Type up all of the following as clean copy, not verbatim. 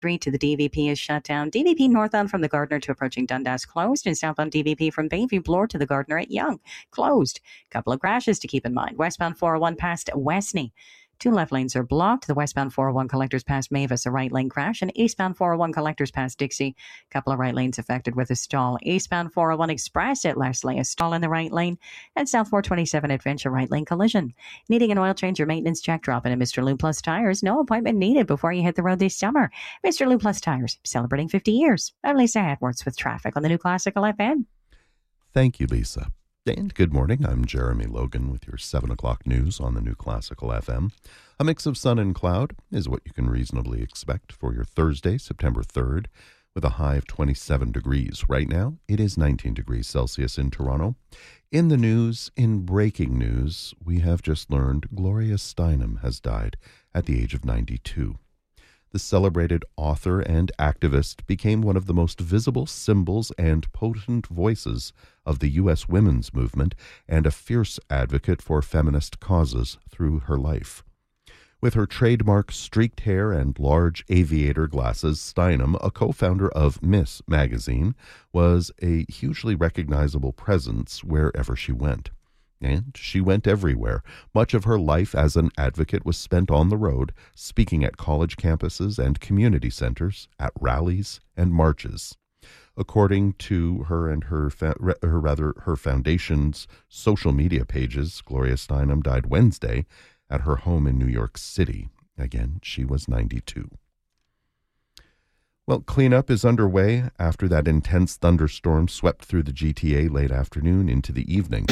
Street to the DVP is shut down. DVP northbound from the Gardiner to approaching Dundas closed, and southbound DVP from Bayview Bloor to the Gardiner at Yonge closed. Couple of crashes to keep in mind. Westbound 401 past Westney. 2 left lanes are blocked. The westbound 401 collectors past Mavis, a right lane crash, and eastbound 401 collectors past Dixie. Couple of right lanes affected with a stall. Eastbound 401 Express at Leslie, a stall in the right lane, and South 427 Adventure right lane collision. Needing an oil change or maintenance check, drop in at Mr. Lou Plus Tires. No appointment needed before you hit the road this summer. Mr. Lou Plus Tires, celebrating 50 years. I'm Lisa Edwards with traffic on the New Classical FM. Thank you, Lisa. And good morning. I'm Jeremy Logan with your 7 o'clock news on the New Classical FM. A mix of sun and cloud is what you can reasonably expect for your Thursday, September 3rd, with a high of 27 degrees. Right now, it is 19 degrees Celsius in Toronto. In the news, in breaking news, we have just learned Gloria Steinem has died at the age of 92. The celebrated author and activist became one of the most visible symbols and potent voices of the U.S. women's movement and a fierce advocate for feminist causes through her life. With her trademark streaked hair and large aviator glasses, Steinem, a co-founder of Miss Magazine, was a hugely recognizable presence wherever she went. And she went everywhere. Much of her life as an advocate was spent on the road, speaking at college campuses and community centers, at rallies and marches. According to her and her foundation's social media pages, Gloria Steinem died Wednesday at her home in New York City. Again, she was 92. Well, cleanup is underway after that intense thunderstorm swept through the GTA late afternoon into the evening.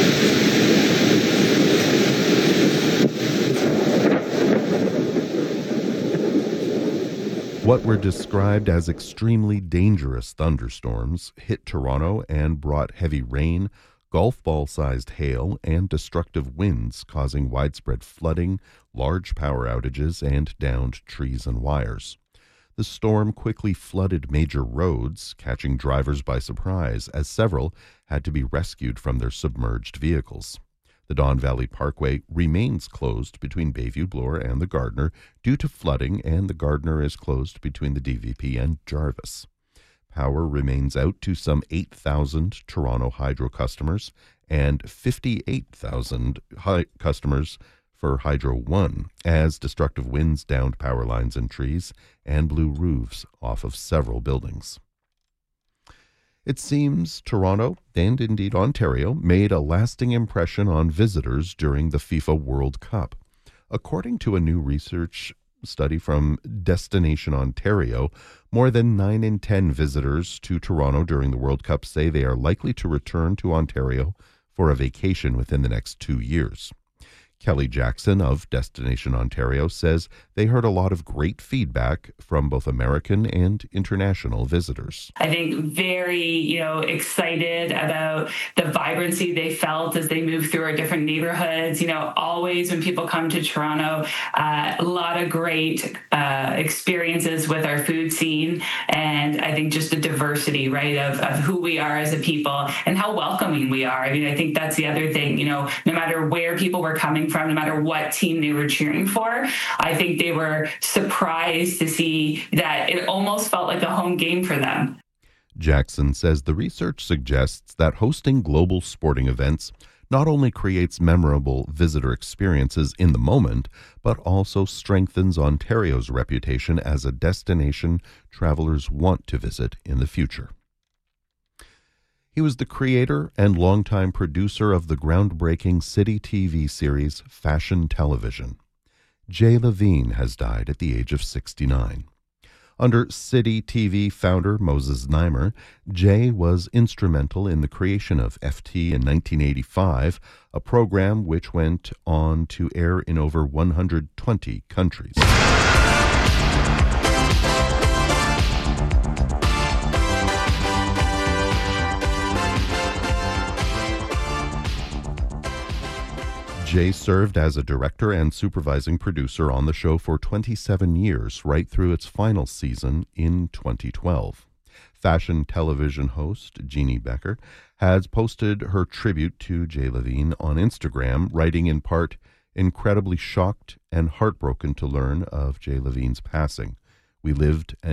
What were described as extremely dangerous thunderstorms hit Toronto and brought heavy rain, golf ball-sized hail, and destructive winds, causing widespread flooding, large power outages, and downed trees and wires. The storm quickly flooded major roads, catching drivers by surprise, as several had to be rescued from their submerged vehicles. The Don Valley Parkway remains closed between Bayview Bloor and the Gardiner due to flooding, and the Gardiner is closed between the DVP and Jarvis. Power remains out to some 8,000 Toronto Hydro customers and 58,000 customers for Hydro One, as destructive winds downed power lines and trees and blew roofs off of several buildings. It seems Toronto, and indeed Ontario, made a lasting impression on visitors during the FIFA World Cup. According to a new research study from Destination Ontario, more than 9 in 10 visitors to Toronto during the World Cup say they are likely to return to Ontario for a vacation within the next 2 years. Kelly Jackson of Destination Ontario says they heard a lot of great feedback from both American and international visitors. I think very, excited about the vibrancy they felt as they moved through our different neighborhoods. Always when people come to Toronto, a lot of great experiences with our food scene. And I think just the diversity, right, of who we are as a people and how welcoming we are. I think that's the other thing, no matter where people were coming from, no matter what team they were cheering for, I think they were surprised to see that it almost felt like a home game for them. Jackson says the research suggests that hosting global sporting events not only creates memorable visitor experiences in the moment, but also strengthens Ontario's reputation as a destination travelers want to visit in the future. He was the creator and longtime producer of the groundbreaking City TV series Fashion Television. Jay Levine has died at the age of 69. Under City TV founder Moses Znaimer, Jay was instrumental in the creation of FT in 1985, a program which went on to air in over 120 countries. Jay served as a director and supervising producer on the show for 27 years, right through its final season in 2012. Fashion Television host Jeannie Becker has posted her tribute to Jay Levine on Instagram, writing in part, "Incredibly shocked and heartbroken to learn of Jay Levine's passing. We lived